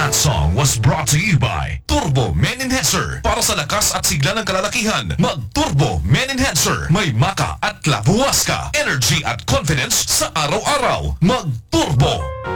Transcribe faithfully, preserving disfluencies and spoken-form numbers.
That song was brought to you by Turbo Men Enhancer. Para sa lakas at sigla ng kalalakihan, mag-Turbo Men Enhancer. May maka at labuwas ka. Energy at confidence sa araw-araw. Mag-Turbo!